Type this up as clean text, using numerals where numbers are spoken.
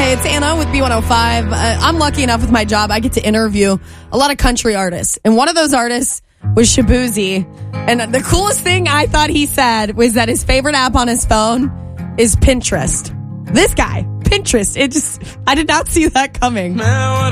Hey, it's Anna with B105. I'm lucky enough with my job. I get to interview a lot of country artists. And one of those artists was Shaboozey. And the coolest thing I thought he said was that his favorite app on his phone is Pinterest. This guy, Pinterest. I did not see that coming.